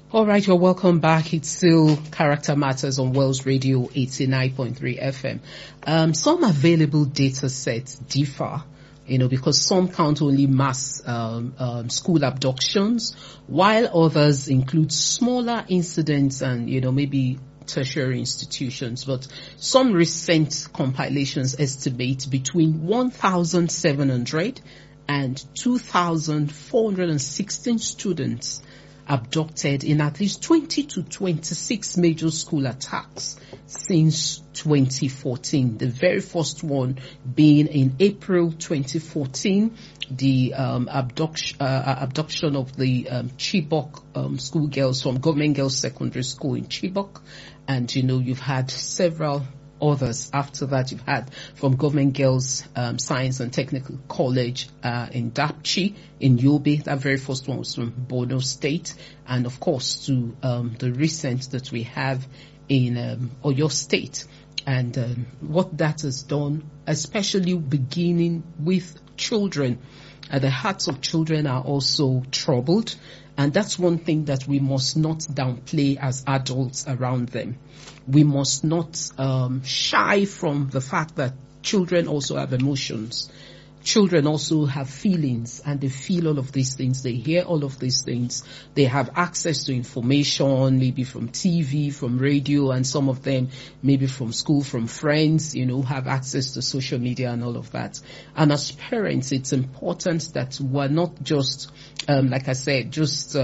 All right, you're welcome back. It's still Character Matters on Wells Radio 89.3 FM. Some available data sets differ, because some count only mass school abductions, while others include smaller incidents and, maybe tertiary institutions. But some recent compilations estimate between 1,700 and 2,416 students abducted in at least 20 to 26 major school attacks since 2014. The very first one being in April 2014, the abduction of the Chibok schoolgirls from Government Girls Secondary School in Chibok. And, you've had several others after that. You've had from Government Girls Science and Technical College in Dapchi in Yobe. That very first one was from Borno State, and of course to the recent that we have in Oyo State. And what that has done, especially beginning with children, the hearts of children are also troubled. And that's one thing that we must not downplay as adults around them. We must not shy from the fact that children also have emotions. Children also have feelings, and they feel all of these things. They hear all of these things. They have access to information, maybe from TV, from radio, and some of them maybe from school, from friends, have access to social media and all of that. And as parents, it's important that we're not just, like I said, just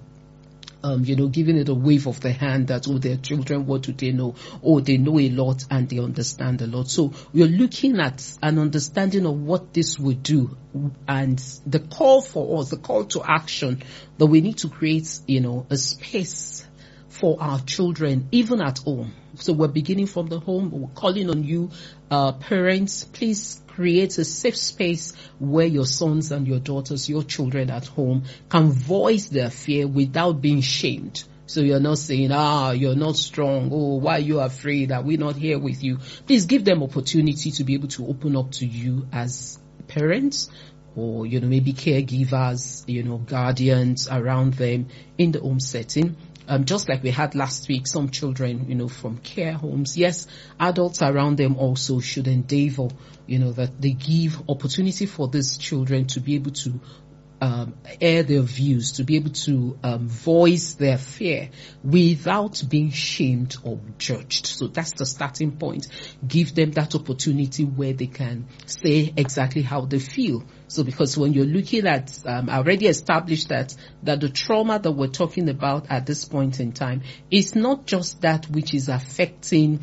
giving it a wave of the hand that, their children, what do they know? They know a lot and they understand a lot. So we're looking at an understanding of what this would do, and the call for us, the call to action, that we need to create, a space for our children, even at home. So we're beginning from the home. We're calling on you, parents, please create a safe space where your sons and your daughters, your children at home, can voice their fear without being shamed. So you're not saying, you're not strong. Why are you afraid? Are we not here with you? Please give them opportunity to be able to open up to you as parents, or, maybe caregivers, guardians around them in the home setting. Just like we had last week, some children, from care homes. Yes, adults around them also should endeavor, that they give opportunity for these children to be able to air their views, to be able to voice their fear without being shamed or judged. So that's the starting point. Give them that opportunity where they can say exactly how they feel. So because when you're looking at, I already established that the trauma that we're talking about at this point in time is not just that which is affecting,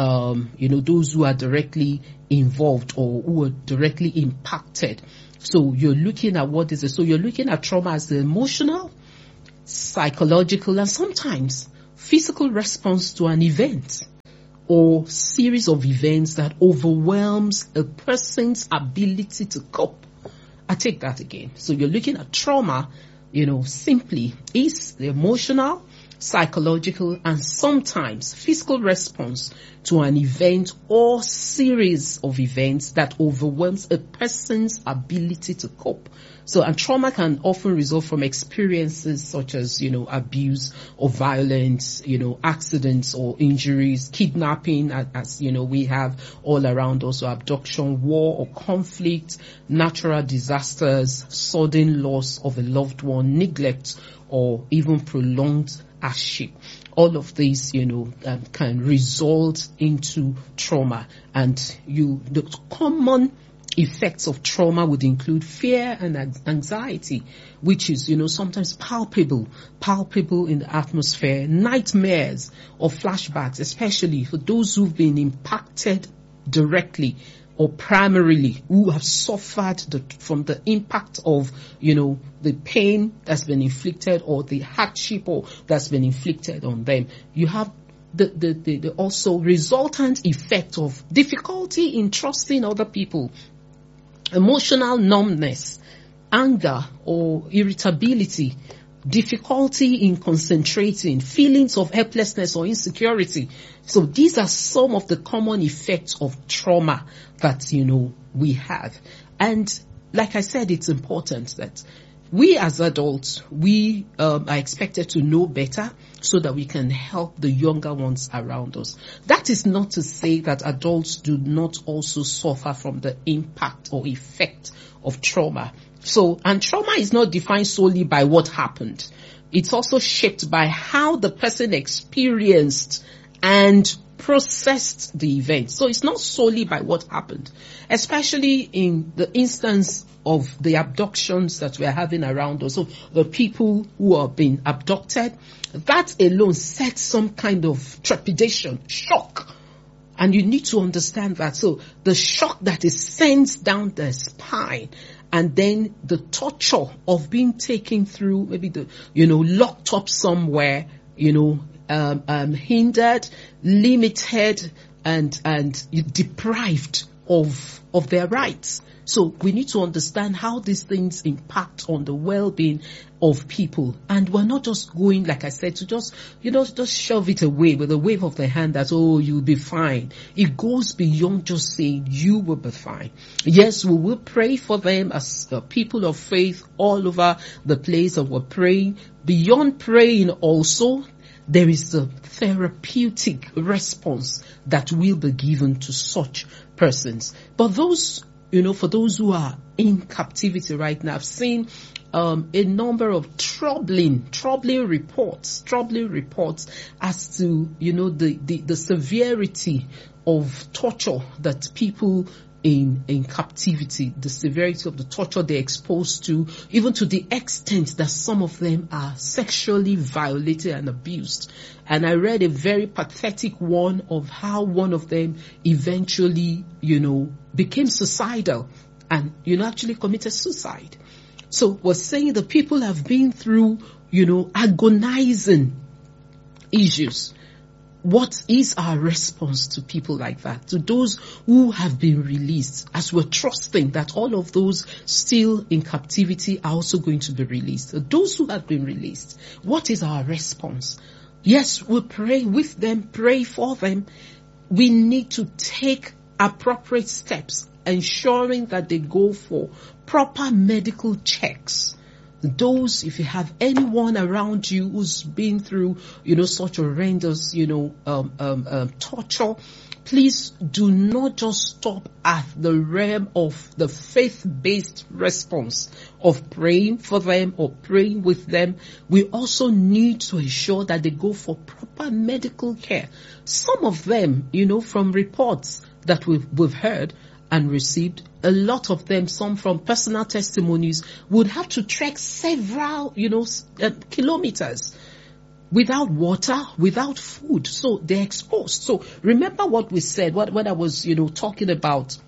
those who are directly involved or who are directly impacted. So you're looking at what is it? So you're looking at trauma as the emotional, psychological, and sometimes physical response to an event or series of events that overwhelms a person's ability to cope. I take that again. So you're looking at trauma, simply is the emotional, psychological, and sometimes physical response to an event or series of events that overwhelms a person's ability to cope. So, and trauma can often result from experiences such as, abuse or violence, accidents or injuries, kidnapping, as we have all around us, or abduction, war or conflict, natural disasters, sudden loss of a loved one, neglect, or even prolonged hardship. All of these, can result into trauma. And the common effects of trauma would include fear and anxiety, which is, sometimes palpable in the atmosphere, nightmares or flashbacks, especially for those who've been impacted directly or primarily, who have suffered from the impact of, the pain that's been inflicted or the hardship that's been inflicted on them. You have the also resultant effect of difficulty in trusting other people, emotional numbness, anger or irritability, difficulty in concentrating, feelings of helplessness or insecurity. So these are some of the common effects of trauma that, we have. And like I said, it's important that we as adults, we are expected to know better so that we can help the younger ones around us. That is not to say that adults do not also suffer from the impact or effect of trauma. So, and trauma is not defined solely by what happened. It's also shaped by how the person experienced and processed the event. So it's not solely by what happened, especially in the instance of the abductions that we're having around us. So the people who are being abducted, that alone sets some kind of trepidation, shock. And you need to understand that. So the shock that is sent down the spine, and then the torture of being taken through, maybe locked up somewhere, hindered, limited, and deprived of their rights. So we need to understand how these things impact on the well-being of people. And we're not just going, like I said, to just shove it away with a wave of the hand that, oh, you'll be fine. It goes beyond just saying you will be fine. Yes, we will pray for them as people of faith all over the place, and we're praying. Beyond praying also, there is a therapeutic response that will be given to such persons. But those, for those who are in captivity right now, I've seen a number of troubling reports as to, the severity of torture that people in captivity, the severity of the torture they're exposed to, even to the extent that some of them are sexually violated and abused. And I read a very pathetic one of how one of them eventually, became suicidal and, actually committed suicide. So we're saying the people have been through, agonizing issues. What is our response to people like that? To those who have been released, as we're trusting that all of those still in captivity are also going to be released. Those who have been released, what is our response? Yes, we pray with them, pray for them. We need to take appropriate steps, ensuring that they go for proper medical checks. Those, if you have anyone around you who's been through, such horrendous, torture, please do not just stop at the realm of the faith-based response of praying for them or praying with them. We also need to ensure that they go for proper medical care. Some of them, from reports that we've heard and received, a lot of them, some from personal testimonies, would have to trek several, kilometers without water, without food. So they're exposed. So remember what we said, when I was, talking about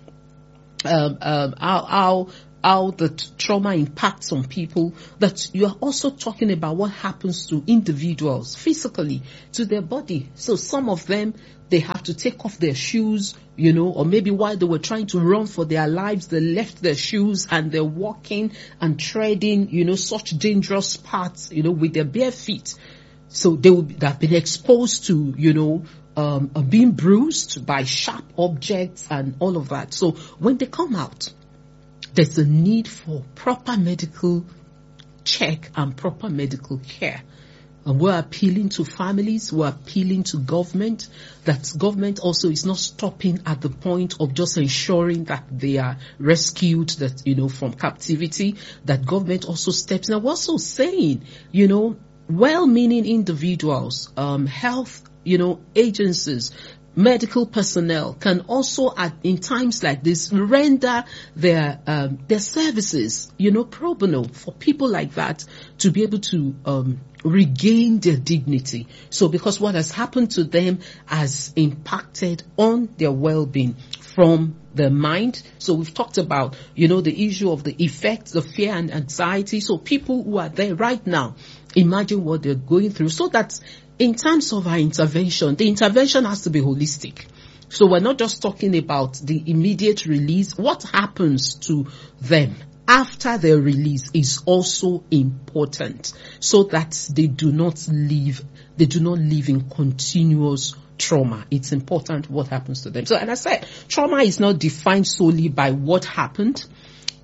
how the trauma impacts on people, that you are also talking about what happens to individuals physically, to their body. So some of them, they have to take off their shoes, or maybe while they were trying to run for their lives, they left their shoes and they're walking and treading, such dangerous paths, with their bare feet. So they have been exposed to, being bruised by sharp objects and all of that. So when they come out, there's a need for proper medical check and proper medical care. And we're appealing to families, we're appealing to government, that government also is not stopping at the point of just ensuring that they are rescued, that, from captivity, that government also steps in. And we're also saying, well-meaning individuals, health, agencies, medical personnel can also, in times like this, render their services, pro bono, for people like that to be able to regain their dignity. So because what has happened to them has impacted on their well-being from the mind. So we've talked about, the issue of the effects, the fear and anxiety. So people who are there right now, imagine what they're going through, so that in terms of our intervention, the intervention has to be holistic. So we're not just talking about the immediate release. What happens to them after their release is also important, so that they do not live in continuous trauma. It's important what happens to them. So, and I said, trauma is not defined solely by what happened.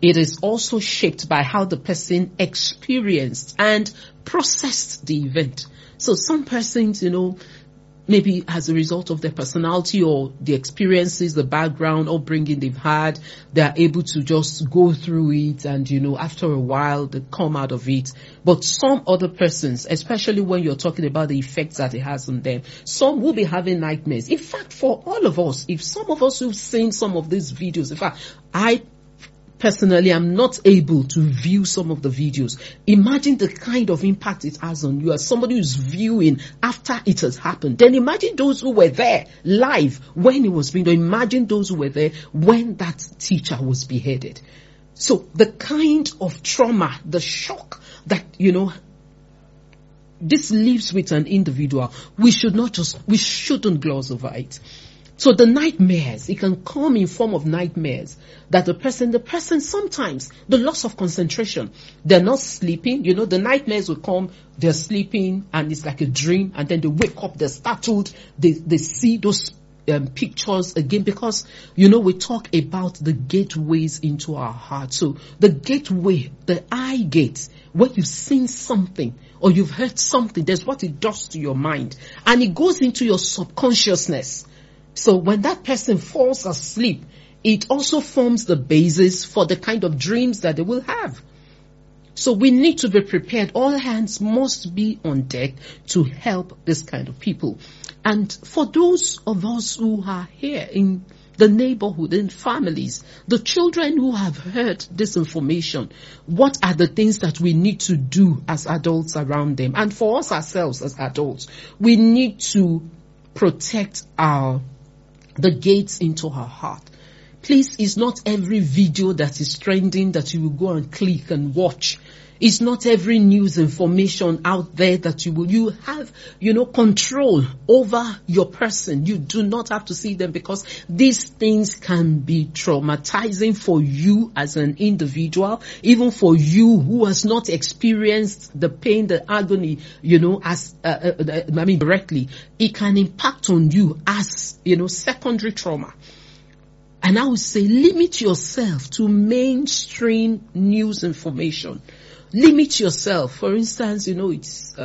It is also shaped by how the person experienced and processed the event. So some persons, maybe as a result of their personality or the experiences, the background, upbringing they've had, they are able to just go through it and, after a while they come out of it. But some other persons, especially when you're talking about the effects that it has on them, some will be having nightmares. In fact, for all of us, if some of us who've seen some of these videos, in fact, I personally, I'm not able to view some of the videos. Imagine the kind of impact it has on you as somebody who's viewing after it has happened. Then imagine those who were there live when it was being done. Imagine those who were there when that teacher was beheaded. So the kind of trauma, the shock that, this leaves with an individual, we shouldn't gloss over it. So the nightmares, it can come in form of nightmares that the person sometimes, the loss of concentration, they're not sleeping, the nightmares will come, they're sleeping and it's like a dream, and then they wake up, they're startled, they see those pictures again, because, we talk about the gateways into our heart. So the gateway, the eye gate, when you've seen something or you've heard something, there's what it does to your mind, and it goes into your subconsciousness. So when that person falls asleep, it also forms the basis for the kind of dreams that they will have. So we need to be prepared. All hands must be on deck to help this kind of people. And for those of us who are here in the neighborhood, in families, the children who have heard this information, what are the things that we need to do as adults around them? And for us ourselves as adults, we need to protect the gates into our heart. Please, it's not every video that is trending that you will go and click and watch. It's not every news information out there that you have, control over your person. You do not have to see them, because these things can be traumatizing for you as an individual, even for you who has not experienced the pain, the agony, directly. It can impact on you as, secondary trauma. And I would say limit yourself to mainstream news information. Limit yourself. For instance, it's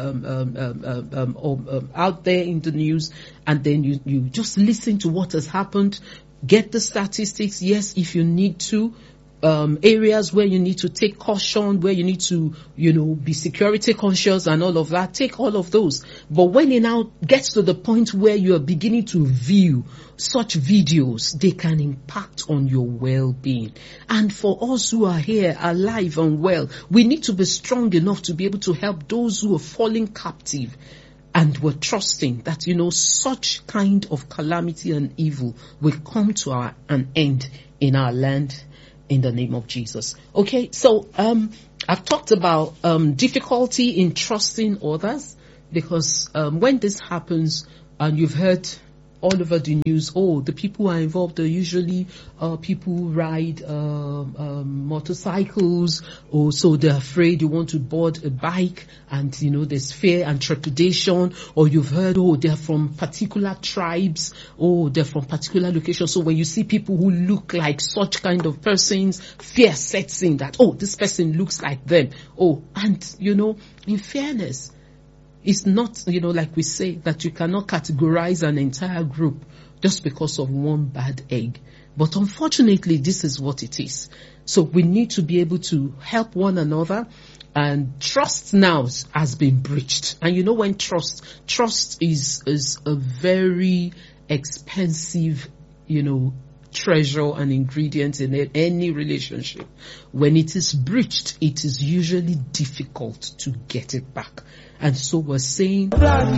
out there in the news, and then you just listen to what has happened. Get the statistics. Yes, if you need to. Areas where you need to take caution, where you need to, be security conscious and all of that, take all of those. But when it now gets to the point where you are beginning to view such videos, they can impact on your well-being. And for us who are here alive and well, we need to be strong enough to be able to help those who are falling captive. And we're trusting that, such kind of calamity and evil will come to an end in our land, in the name of Jesus. Okay, so I've talked about difficulty in trusting others, because when this happens, and you've heard all over the news, the people who are involved are usually people who ride motorcycles, or so they're afraid, you want to board a bike, and there's fear and trepidation. Or you've heard, they're from particular tribes, they're from particular locations. So when you see people who look like such kind of persons, fear sets in that, this person looks like them. And in fairness, it's not, like we say, that you cannot categorize an entire group just because of one bad egg. But unfortunately, this is what it is. So we need to be able to help one another, and trust now has been breached. And when trust is a very expensive, treasure and ingredient in any relationship. When it is breached, it is usually difficult to get it back. And so we're saying,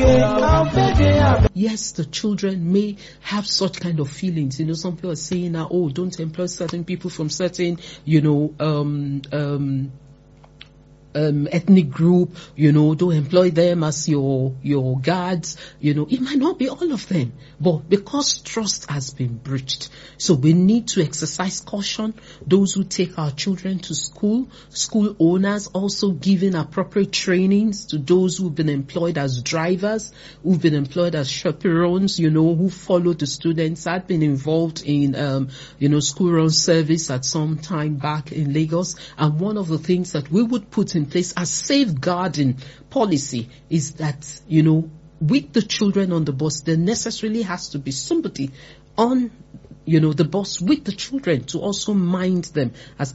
yes, the children may have such kind of feelings. Some people are saying now, don't employ certain people from certain, ethnic group, don't employ them as your guards, it might not be all of them, but because trust has been breached. So we need to exercise caution. Those who take our children to school owners also giving appropriate trainings to those who've been employed as drivers, who've been employed as chaperones, who follow the students. I've been involved in, school run service at some time back in Lagos. And one of the things that we would put in place as safeguarding policy is that, with the children on the bus, there necessarily has to be somebody on the bus with the children to also mind them as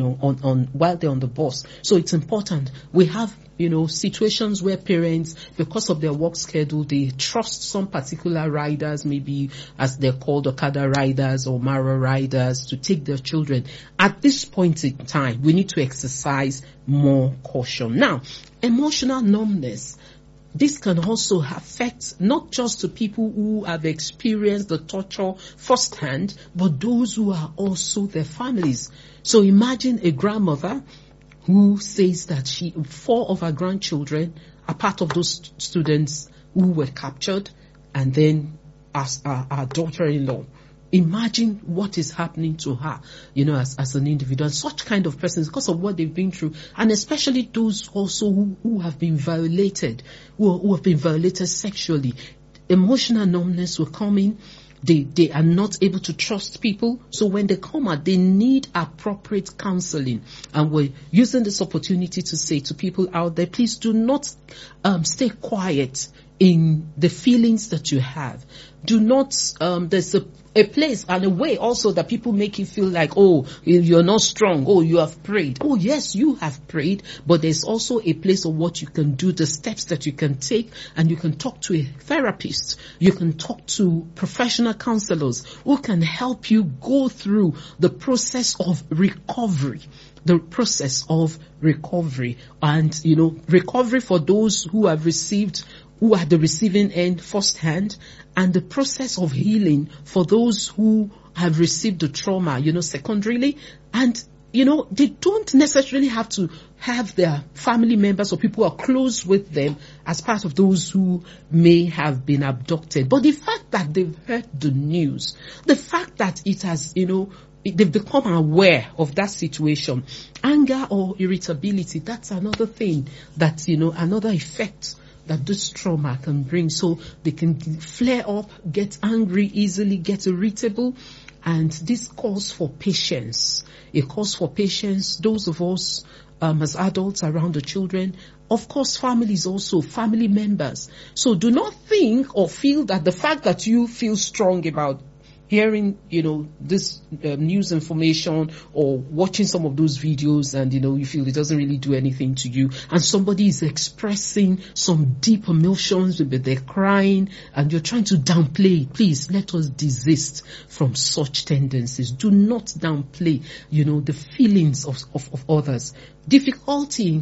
on while they're on the bus. So it's important. We have situations where parents, because of their work schedule, they trust some particular riders, maybe as they're called Okada riders or Mara riders, to take their children. At this point in time, we need to exercise more caution. Now, emotional numbness. This can also affect not just the people who have experienced the torture firsthand, but those who are also their families. So imagine a grandmother who says that 4 of her grandchildren are part of those students who were captured, and then as our daughter-in-law. Imagine what is happening to her, as an individual. Such kind of persons, because of what they've been through, and especially those also who have been violated, who have been violated sexually. Emotional numbness will come in. They are not able to trust people. So when they come out, they need appropriate counseling. And we're using this opportunity to say to people out there, please do not stay quiet in the feelings that you have. Do not, there's a place and a way also that people make you feel like, oh, you're not strong. Oh, you have prayed. Oh, yes, you have prayed. But there's also a place of what you can do, the steps that you can take, and you can talk to a therapist. You can talk to professional counselors who can help you go through the process of recovery. The process of recovery. And, recovery for those who are at the receiving end firsthand, and the process of healing for those who have received the trauma, secondarily. And, they don't necessarily have to have their family members or people who are close with them as part of those who may have been abducted. But the fact that they've heard the news, the fact that it has, they've become aware of that situation, anger or irritability, that's another thing that, another effect that this trauma can bring. So they can flare up, get angry easily, get irritable, and this calls for patience. It calls for patience. Those of us as adults around the children, of course, families also, family members. So do not think or feel that the fact that you feel strong about hearing, this news information or watching some of those videos, and, you feel it doesn't really do anything to you, and somebody is expressing some deep emotions, maybe they're crying, and you're trying to downplay. Please, let us desist from such tendencies. Do not downplay, the feelings of others. Difficulty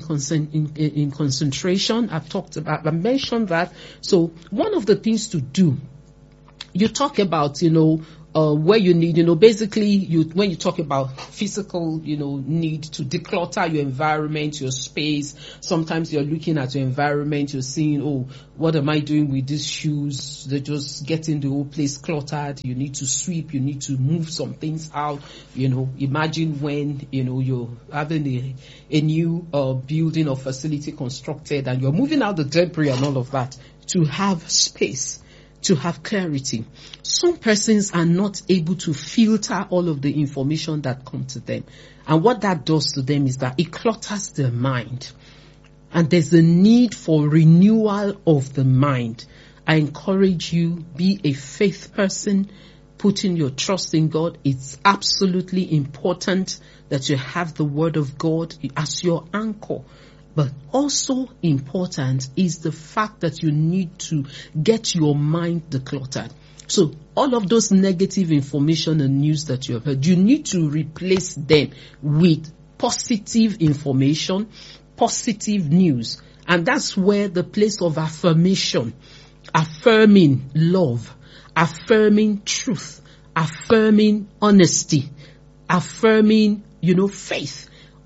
in concentration, I mentioned that. So one of the things to do, you talk about, where you need, basically when you talk about physical, need to declutter your environment, your space. Sometimes you're looking at your environment, you're seeing, oh, what am I doing with these shoes? They're just getting the whole place cluttered. You need to sweep, you need to move some things out. Imagine when, you're having a new building or facility constructed, and you're moving out the debris and all of that to have space, to have clarity. Some persons are not able to filter all of the information that comes to them. And what that does to them is that it clutters their mind. And there's a need for renewal of the mind. I encourage you, be a faith person, putting your trust in God. It's absolutely important that you have the Word of God as your anchor. But also important is the fact that you need to get your mind decluttered. So all of those negative information and news that you have heard, you need to replace them with positive information, positive news. And that's where the place of affirmation, affirming love, affirming truth, affirming honesty, affirming, faith,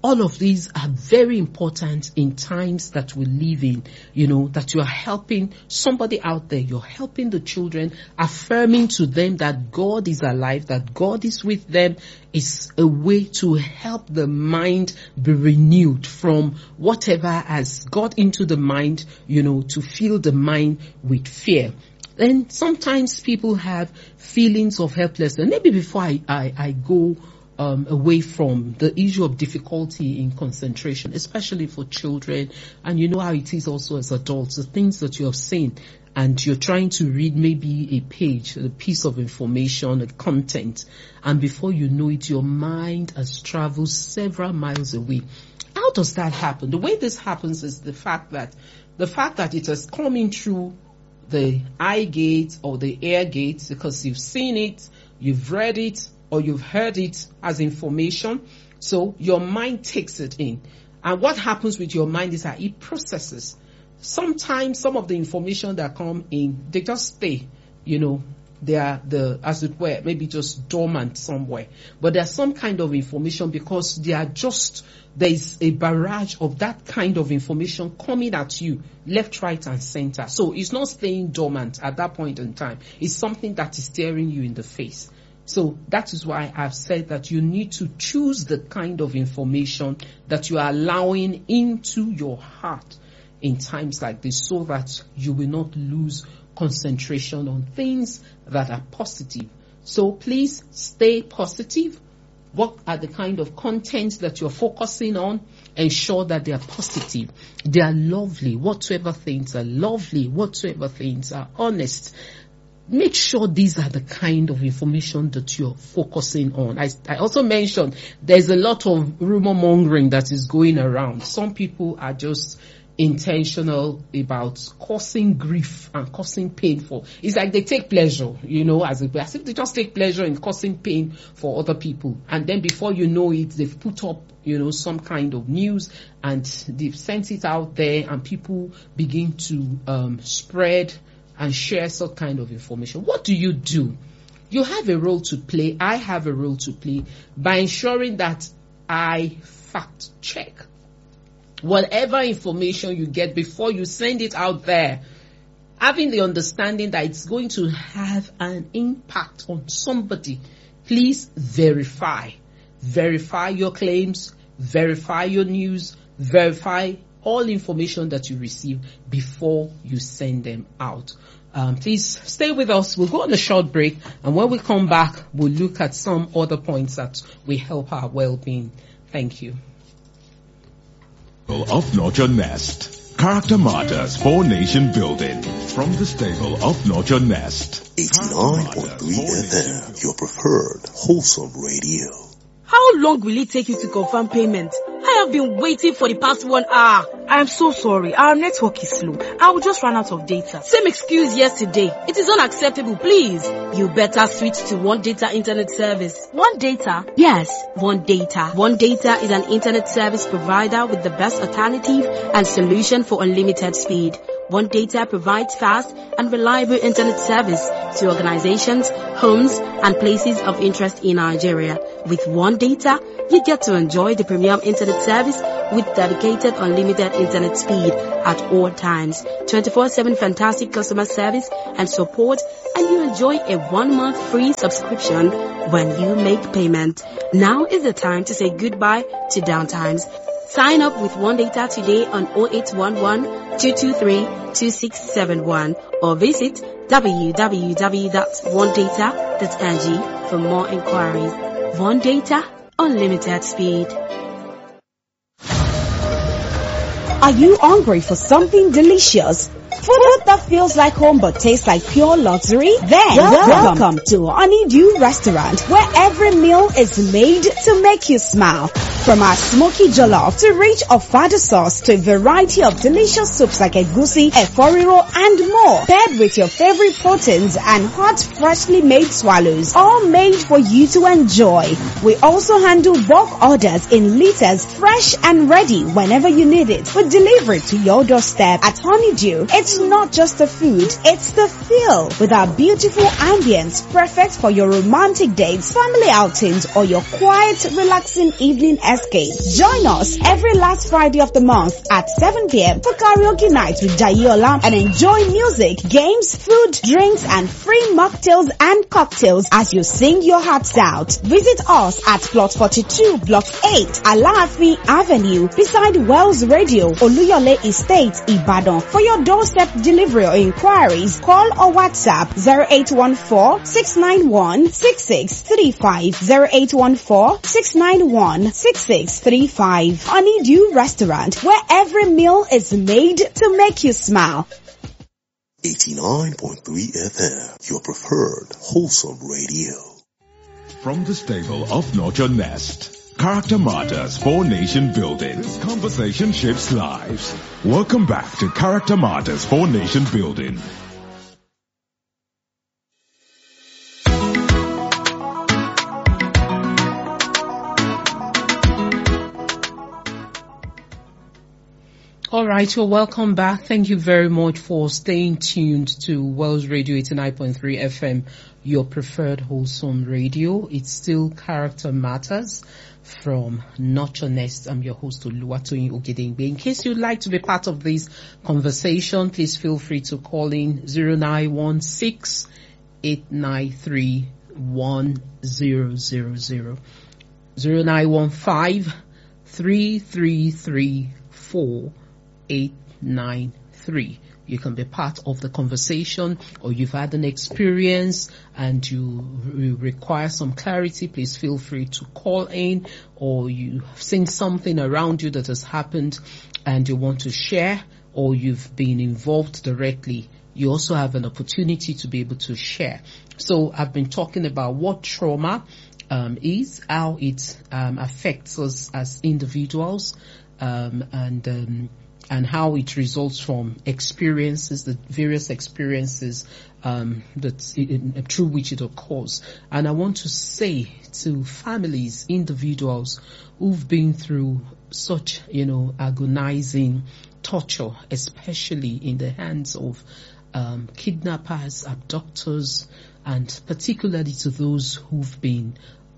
all of these are very important in times that we live in, that you are helping somebody out there. You're helping the children, affirming to them that God is alive, that God is with them, is a way to help the mind be renewed from whatever has got into the mind, to fill the mind with fear. And sometimes people have feelings of helplessness. Maybe before I go away from the issue of difficulty in concentration, especially for children, and you know how it is also as adults, the things that you have seen, and you're trying to read maybe a page, a piece of information, a content, and before you know it, your mind has traveled several miles away. How does that happen? The way this happens is the fact that it has come in through the eye gate or the ear gate, because you've seen it, you've read it, or you've heard it as information. So your mind takes it in. And what happens with your mind is that it processes. Sometimes some of the information that come in, they just stay, they are as it were, maybe just dormant somewhere. But there's some kind of information because there's a barrage of that kind of information coming at you, left, right, and center. So it's not staying dormant at that point in time. It's something that is staring you in the face. So that is why I've said that you need to choose the kind of information that you are allowing into your heart in times like this, so that you will not lose concentration on things that are positive. So please stay positive. What are the kind of contents that you're focusing on? Ensure that they are positive. They are lovely. Whatsoever things are lovely, whatsoever things are honest. Make sure these are the kind of information that you're focusing on. I also mentioned there's a lot of rumor mongering that is going around. Some people are just intentional about causing grief and causing pain for. It's like they take pleasure, as if they just take pleasure in causing pain for other people. And then before you know it, they've put up, some kind of news and they've sent it out there, and people begin to spread and share some kind of information. What do? You have a role to play. I have a role to play by ensuring that I fact check whatever information you get before you send it out there, having the understanding that it's going to have an impact on somebody. Please verify your claims, verify your news, verify all information that you receive before you send them out. Please stay with us. We'll go on a short break, and when we come back, we'll look at some other points that will help our well-being. Thank you. Of Nurture Nest. Character matters for nation building. From the stable of Nurture Nest. 89.3 FM, your preferred wholesome radio. How long will it take you to confirm payment? I have been waiting for the past 1 hour. I am so sorry. Our network is slow. I will just run out of data. Same excuse yesterday. It is unacceptable, please. You better switch to One Data Internet Service. One Data? Yes, One Data. One Data is an internet service provider with the best alternative and solution for unlimited speed. One Data provides fast and reliable internet service to organizations, homes, and places of interest in Nigeria. With One Data, you get to enjoy the premium internet service with dedicated unlimited internet speed at all times, 24/7 fantastic customer service and support, and you enjoy a 1-month free subscription when you make payment. Now is the time to say goodbye to downtimes. Sign up with One Data today on 0811 223 2671 or visit www.onedata.ng for more inquiries. One Data, unlimited speed. Are you hungry for something delicious? Food that feels like home but tastes like pure luxury? Then welcome to Honeydew Restaurant, where every meal is made to make you smile. From our smoky jollof to rich ofada sauce to a variety of delicious soups like egusi, eforiro, and more, paired with your favorite proteins and hot, freshly made swallows, all made for you to enjoy. We also handle bulk orders in liters, fresh and ready whenever you need it. We deliver it to your doorstep. At Honeydew, it's not just the food, it's the feel. With our beautiful ambience, perfect for your romantic dates, family outings, or your quiet, relaxing evening escape. Join us every last Friday of the month at 7 p.m. for karaoke night with Jayola and enjoy music, games, food, drinks, and free mocktails and cocktails as you sing your hearts out. Visit us at Plot 42, Block 8, Alaafi Avenue, beside Wells Radio, Oluyole Estate, Ibadan. For your doorstep delivery or inquiries, call or WhatsApp 0814-691-6635, 0814-691-6635. Honeydew Restaurant, where every meal is made to make you smile. 89.3 FM, your preferred wholesome radio. From the stable of Nurture Nest. Character Matters for Nation Building. This conversation shapes lives. Welcome back to Character Matters for Nation Building. All right, well, welcome back. Thank you very much for staying tuned to Wells Radio 89.3 FM, your preferred wholesome radio. It's still Character Matters from Nurture Nest. I'm your host, Oluwatoyin Ogedengbe. In case you'd like to be part of this conversation, please feel free to call in 0916-893-1000, 0915-333-4893. You can be part of the conversation, or you've had an experience and you require some clarity, please feel free to call in, or you've seen something around you that has happened and you want to share, or you've been involved directly. You also have an opportunity to be able to share. So I've been talking about what trauma is, how it affects us as individuals, and how it results from experiences, the various experiences through which it occurs. And I want to say to families, individuals who've been through such, agonizing torture, especially in the hands of kidnappers, abductors, and particularly to those who've been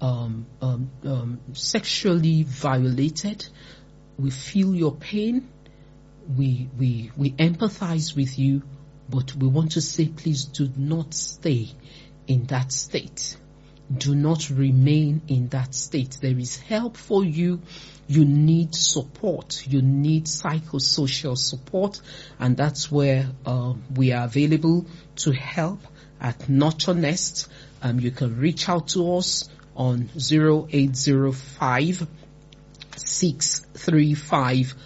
sexually violated. We feel your pain. We empathize with you, but we want to say, please do not stay in that state. Do not remain in that state. There is help for you. You need support. You need psychosocial support, and that's where we are available to help at Nurture Nest. You can reach out to us on 0805 635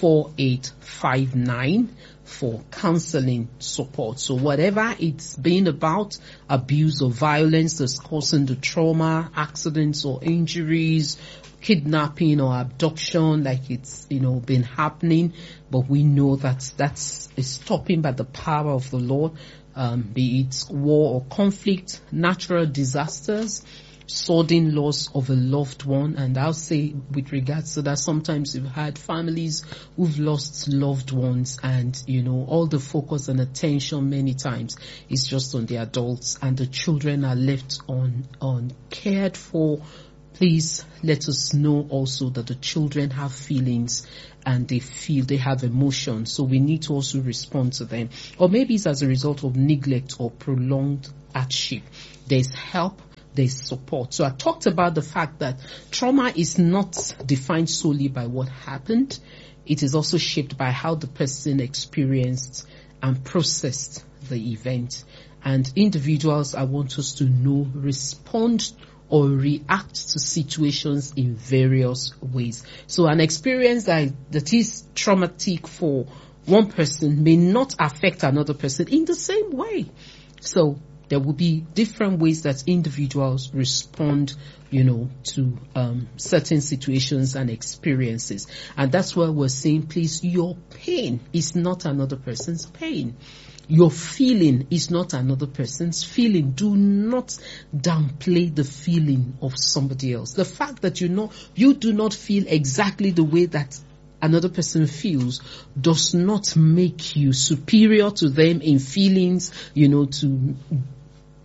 4859 for counseling support. So whatever it's been about, abuse or violence that's causing the trauma, accidents or injuries, kidnapping or abduction, like it's, been happening, but we know that's stopping by the power of the Lord, be it war or conflict, natural disasters, sudden loss of a loved one. And I'll say with regards to that, sometimes you've had families who've lost loved ones, and all the focus and attention many times is just on the adults, and the children are left uncared for. Please let us know also that the children have feelings and they have emotions, so we need to also respond to them. Or maybe it's as a result of neglect or prolonged hardship. There's help. There's support. So I talked about the fact that trauma is not defined solely by what happened. It is also shaped by how the person experienced and processed the event. And individuals, I want us to know, respond or react to situations in various ways. So an experience that is traumatic for one person may not affect another person in the same way. So there will be different ways that individuals respond, to certain situations and experiences. And that's why we're saying, please, your pain is not another person's pain. Your feeling is not another person's feeling. Do not downplay the feeling of somebody else. The fact that you do not feel exactly the way that another person feels does not make you superior to them in feelings, to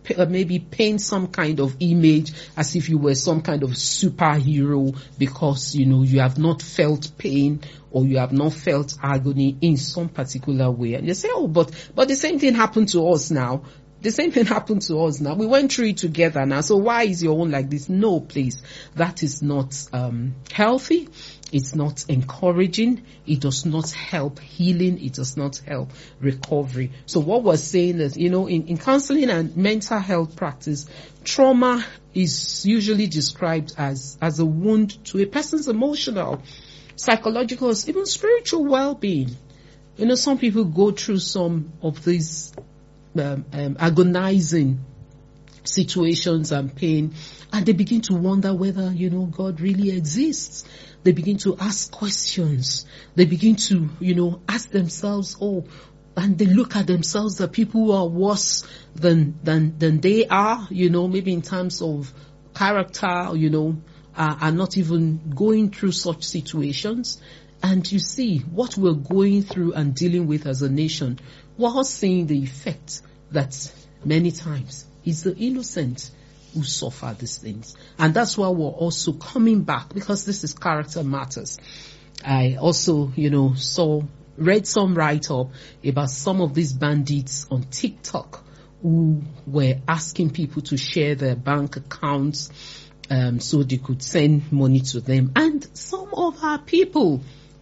maybe paint some kind of image as if you were some kind of superhero because, you have not felt pain or you have not felt agony in some particular way. And you say, oh, but the same thing happened to us now. The same thing happened to us now. We went through it together now. So why is your own like this? No, please. That is not healthy. It's not encouraging. It does not help healing. It does not help recovery. So what we're saying is, in counseling and mental health practice, trauma is usually described as a wound to a person's emotional, psychological, even spiritual well-being. Some people go through some of these agonizing situations and pain, and they begin to wonder whether, God really exists. They begin to ask questions. They begin to, ask themselves, and they look at themselves, the people who are worse than they are, maybe in terms of character, are not even going through such situations. And you see what we're going through and dealing with as a nation. We're all seeing the effect that many times is the innocent who suffer these things. And that's why we're also coming back, because this is Character Matters. I also, read some write-up about some of these bandits on TikTok who were asking people to share their bank accounts so they could send money to them. And some of our people,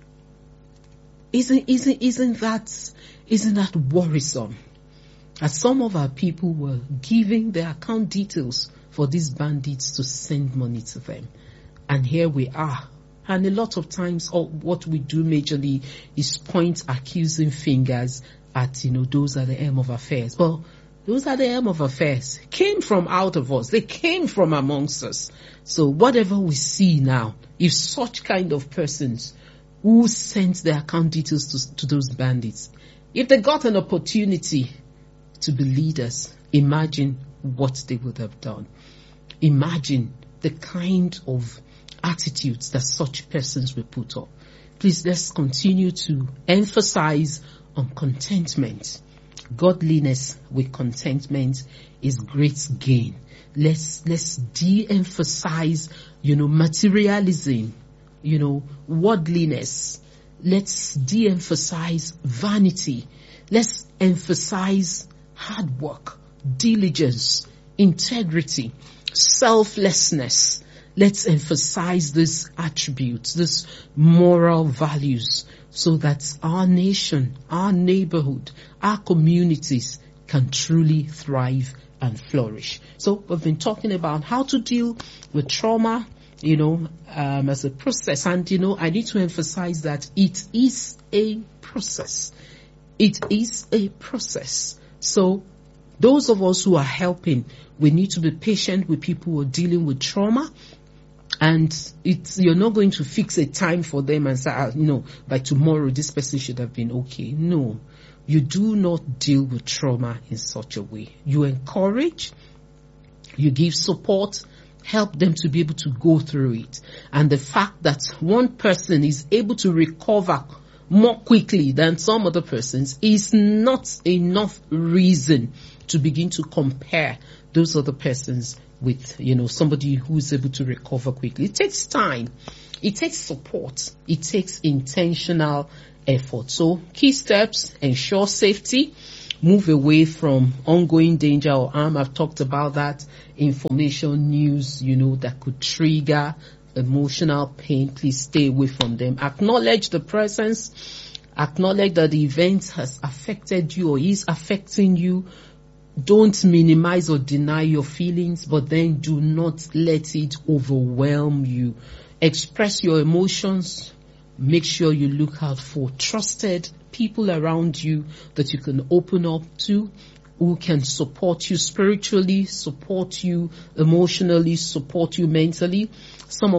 isn't that worrisome? As some of our people were giving their account details for these bandits to send money to them. And here we are. And a lot of times what we do majorly is point accusing fingers at, those are the aim of affairs. But those are the aim of affairs came from out of us. They came from amongst us. So whatever we see now, if such kind of persons who sent their account details to those bandits, if they got an opportunity to be leaders, imagine what they would have done. Imagine the kind of attitudes that such persons will put up. Please, let's continue to emphasize on contentment. Godliness with contentment is great gain. Let's de-emphasize, materialism, worldliness. Let's de-emphasize vanity. Let's emphasize hard work, diligence, integrity, selflessness. Let's emphasize these attributes, these moral values, so that our nation, our neighborhood, our communities can truly thrive and flourish. So we've been talking about how to deal with trauma, as a process. And, I need to emphasize that it is a process. It is a process. So those of us who are helping, we need to be patient with people who are dealing with trauma. And you're not going to fix a time for them and say, by tomorrow this person should have been okay. No, you do not deal with trauma in such a way. You encourage, you give support, help them to be able to go through it. And the fact that one person is able to recover more quickly than some other persons is not enough reason to begin to compare those other persons with, somebody who is able to recover quickly. It takes time. It takes support. It takes intentional effort. So key steps: ensure safety, move away from ongoing danger or harm. I've talked about that. Information, news, that could trigger emotional pain. Please stay away from them. Acknowledge the presence. Acknowledge that the event has affected you or is affecting you. Don't minimize or deny your feelings, but then do not let it overwhelm you. Express your emotions. Make sure you look out for trusted people around you that you can open up to, who can support you spiritually, support you emotionally, support you mentally. Some of